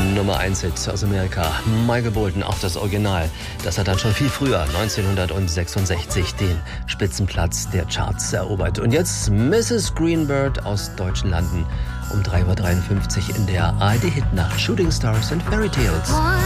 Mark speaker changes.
Speaker 1: Nummer 1 Hit aus Amerika. Michael Bolton, auch das Original. Das hat dann schon viel früher, 1966, den Spitzenplatz der Charts erobert. Und jetzt Mrs. Greenbird aus deutschen Landen um 3:53 Uhr in der ARD-Hit-Nacht. Shooting Stars and Fairy Tales.